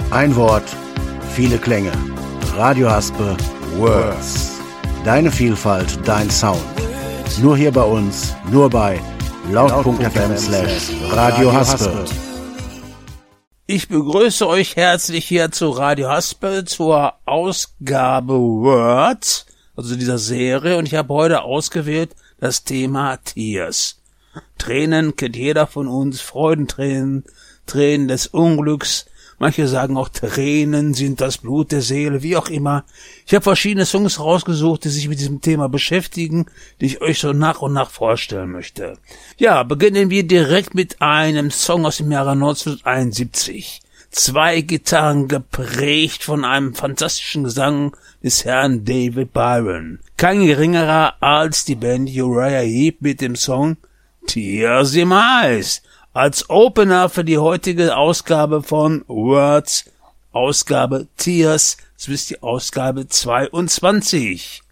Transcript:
Ein Wort, viele Klänge. Radio Haspe Words. Deine Vielfalt, dein Sound. Nur hier bei uns, nur bei laut.fm/Radio Haspe. Ich begrüße euch herzlich hier zu Radio Haspe zur Ausgabe Words, also dieser Serie, und ich habe heute ausgewählt das Thema Tears. Tränen kennt jeder von uns, Freudentränen, Tränen des Unglücks, manche sagen auch Tränen sind das Blut der Seele, wie auch immer. Ich habe verschiedene Songs rausgesucht, die sich mit diesem Thema beschäftigen, die ich euch so nach und nach vorstellen möchte. Ja, beginnen wir direkt mit einem Song aus dem Jahre 1971. 2 Gitarren geprägt von einem fantastischen Gesang des Herrn David Byron. Kein geringerer als die Band Uriah Heep mit dem Song Tears in My Eyes. Als Opener für die heutige Ausgabe von Words, Ausgabe Tears, das ist die Ausgabe 22.